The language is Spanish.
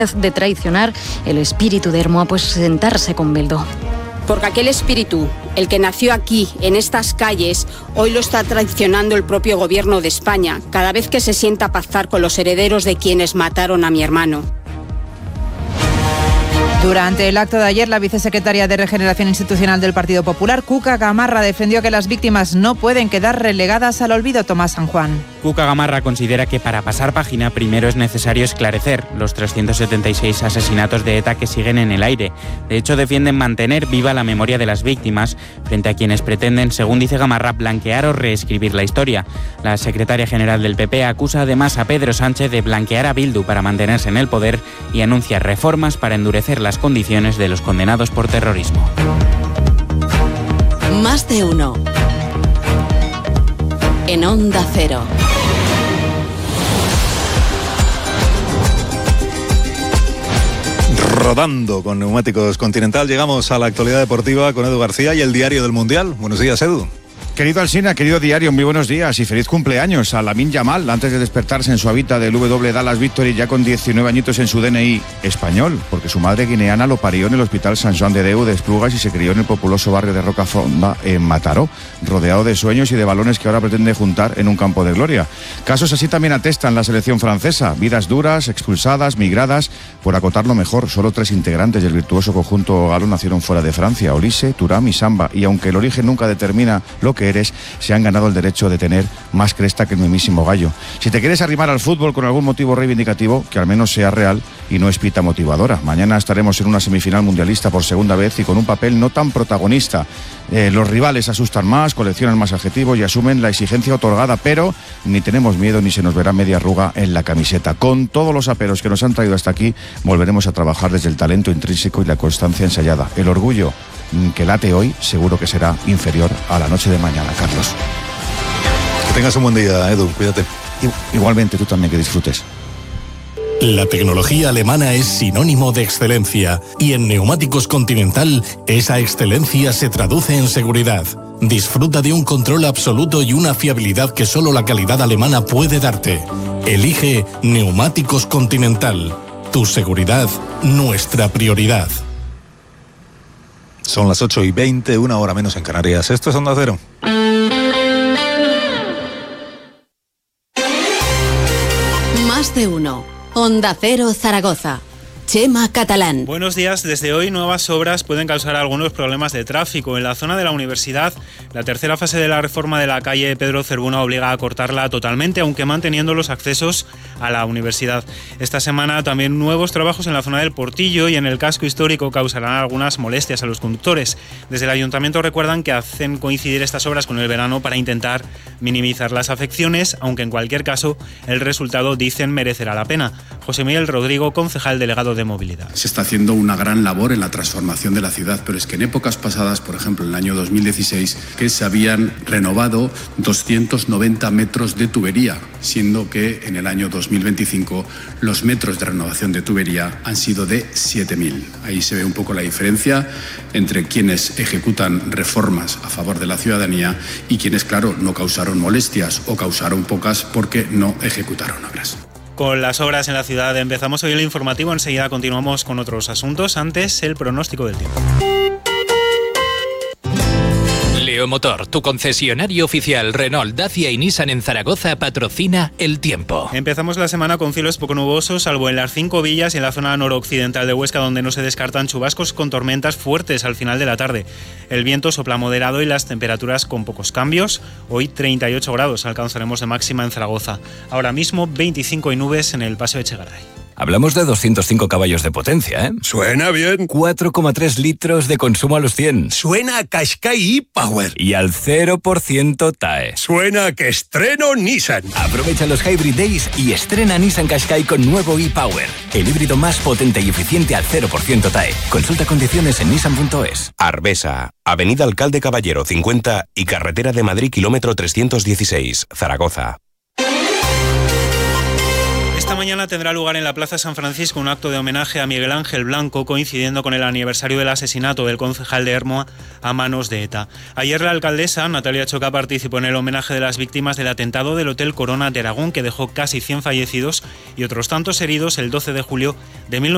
de traicionar el espíritu de Hermoa, pues sentarse con Beldo. Porque aquel espíritu, el que nació aquí, en estas calles, hoy lo está traicionando el propio gobierno de España, cada vez que se sienta a pactar con los herederos de quienes mataron a mi hermano. Durante el acto de ayer, la vicesecretaria de Regeneración Institucional del Partido Popular, Cuca Gamarra, defendió que las víctimas no pueden quedar relegadas al olvido. Tomás San Juan. Cuca Gamarra considera que para pasar página primero es necesario esclarecer los 376 asesinatos de ETA que siguen en el aire. De hecho, defienden mantener viva la memoria de las víctimas frente a quienes pretenden, según dice Gamarra, blanquear o reescribir la historia. La secretaria general del PP acusa además a Pedro Sánchez de blanquear a Bildu para mantenerse en el poder y anuncia reformas para endurecer las condiciones de los condenados por terrorismo. Más de uno. En Onda Cero. Rodando con Neumáticos Continental, llegamos a la actualidad deportiva con Edu García y el Diario del Mundial. Buenos días, Edu. Querido Alsina, querido diario, muy buenos días y feliz cumpleaños a Lamine Yamal antes de despertarse en su hábitat del W Dallas Victory ya con 19 añitos en su DNI español, porque su madre guineana lo parió en el Hospital Sant Joan de Déu de Esplugas y se crió en el populoso barrio de Rocafonda en Mataró, rodeado de sueños y de balones que ahora pretende juntar en un campo de gloria. Casos así también atestan la selección francesa, vidas duras, expulsadas, migradas. Por acotarlo mejor, solo 3 integrantes del virtuoso conjunto galo nacieron fuera de Francia, Olise, Thuram y Samba, y aunque el origen nunca determina lo que eres, se han ganado el derecho de tener más cresta que el mismísimo gallo. Si te quieres arrimar al fútbol con algún motivo reivindicativo, que al menos sea real y no espita motivadora. Mañana estaremos en una semifinal mundialista por segunda vez y con un papel no tan protagonista. Los rivales asustan más, coleccionan más adjetivos y asumen la exigencia otorgada, pero ni tenemos miedo ni se nos verá media arruga en la camiseta. Con todos los aperos que nos han traído hasta aquí, volveremos a trabajar desde el talento intrínseco y la constancia ensayada. El orgullo que late hoy seguro que será inferior a la noche de mañana, Carlos. Que tengas un buen día, Edu, cuídate. Igualmente, tú también, que disfrutes. La tecnología alemana es sinónimo de excelencia y en Neumáticos Continental esa excelencia se traduce en seguridad. Disfruta de un control absoluto y una fiabilidad que solo la calidad alemana puede darte. Elige Neumáticos Continental. Tu seguridad, nuestra prioridad. Son las 8:20, 1 hora menos en Canarias. Esto es Onda Cero. Más de uno. Onda Cero Zaragoza. Chema Catalán. Buenos días. Desde hoy nuevas obras pueden causar algunos problemas de tráfico. En la zona de la universidad, la tercera fase de la reforma de la calle Pedro Cervuna obliga a cortarla totalmente, aunque manteniendo los accesos a la universidad. Esta semana también nuevos trabajos en la zona del Portillo y en el casco histórico causarán algunas molestias a los conductores. Desde el ayuntamiento recuerdan que hacen coincidir estas obras con el verano para intentar minimizar las afecciones, aunque en cualquier caso el resultado, dicen, merecerá la pena. José Miguel Rodrigo, concejal delegado de Movilidad. Se está haciendo una gran labor en la transformación de la ciudad, pero es que en épocas pasadas, por ejemplo en el año 2016, que se habían renovado 290 metros de tubería, siendo que en el año 2025 los metros de renovación de tubería han sido de 7.000. Ahí se ve un poco la diferencia entre quienes ejecutan reformas a favor de la ciudadanía y quienes, claro, no causaron molestias o causaron pocas porque no ejecutaron obras. Con las obras en la ciudad empezamos hoy el informativo, enseguida continuamos con otros asuntos, antes el pronóstico del tiempo. Leomotor, tu concesionario oficial Renault, Dacia y Nissan en Zaragoza, patrocina el tiempo. Empezamos la semana con cielos poco nubosos, salvo en las 5 villas y en la zona noroccidental de Huesca, donde no se descartan chubascos con tormentas fuertes al final de la tarde. El viento sopla moderado y las temperaturas con pocos cambios. Hoy 38 grados alcanzaremos de máxima en Zaragoza. Ahora mismo 25 y nubes en el Paseo Echegaray. Hablamos de 205 caballos de potencia, ¿eh? Suena bien. 4,3 litros de consumo a los 100. Suena a Qashqai e-Power. Y al 0% TAE. Suena a que estreno Nissan. Aprovecha los Hybrid Days y estrena Nissan Qashqai con nuevo e-Power. El híbrido más potente y eficiente al 0% TAE. Consulta condiciones en nissan.es. Arbesa, Avenida Alcalde Caballero 50 y Carretera de Madrid kilómetro 316, Zaragoza. Esta mañana tendrá lugar en la Plaza San Francisco un acto de homenaje a Miguel Ángel Blanco, coincidiendo con el aniversario del asesinato del concejal de Hermoa a manos de ETA. Ayer la alcaldesa, Natalia Choca, participó en el homenaje de las víctimas del atentado del Hotel Corona de Aragón, que dejó casi 100 fallecidos y otros tantos heridos el 12 de julio de 1990.